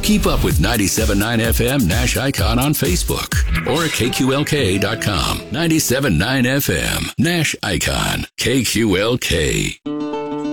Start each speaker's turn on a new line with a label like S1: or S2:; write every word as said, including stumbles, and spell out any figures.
S1: Keep up with ninety-seven point nine F M Nash Icon on Facebook or at K Q L K dot com. ninety-seven point nine F M Nash Icon. K Q L K.